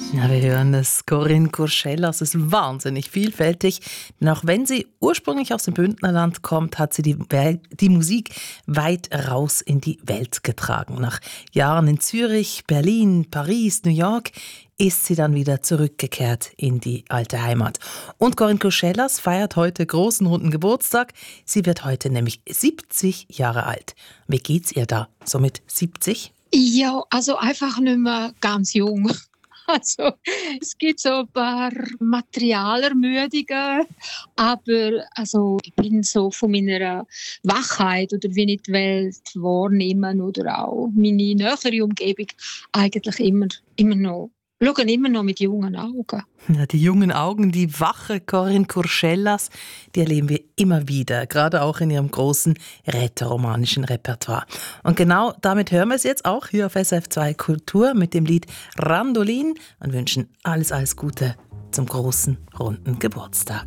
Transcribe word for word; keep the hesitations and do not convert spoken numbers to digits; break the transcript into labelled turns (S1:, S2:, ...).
S1: Ja, wir hören es. Corinne Kurschellas ist wahnsinnig vielfältig. Denn auch wenn sie ursprünglich aus dem Bündnerland kommt, hat sie die, Wel- die Musik weit raus in die Welt getragen. Nach Jahren in Zürich, Berlin, Paris, New York ist sie dann wieder zurückgekehrt in die alte Heimat. Und Corinne Kurschellas feiert heute großen runden Geburtstag. Sie wird heute nämlich siebzig Jahre alt. Wie geht's ihr da, so mit siebzig?
S2: Ja, also einfach nicht mehr ganz jung. Also, es gibt so ein paar Materialermüdungen, aber also, ich bin so von meiner Wachheit oder wie ich die Welt wahrnehme oder auch meine nähere Umgebung eigentlich immer, immer noch, schauen immer noch mit jungen Augen.
S1: Ja, die jungen Augen, die wache Corinne Kurschellas, die erleben wir immer wieder, gerade auch in ihrem großen rätoromanischen Repertoire. Und genau damit hören wir es jetzt auch hier auf S R F zwei Kultur mit dem Lied Randolin und wünschen alles, alles Gute zum großen, runden Geburtstag.